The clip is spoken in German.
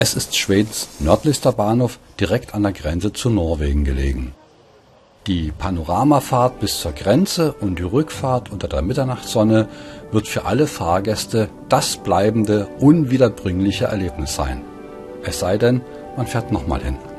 Es ist Schwedens nördlichster Bahnhof direkt an der Grenze zu Norwegen gelegen. Die Panoramafahrt bis zur Grenze und die Rückfahrt unter der Mitternachtssonne wird für alle Fahrgäste das bleibende, unwiederbringliche Erlebnis sein. Es sei denn, man fährt nochmal hin.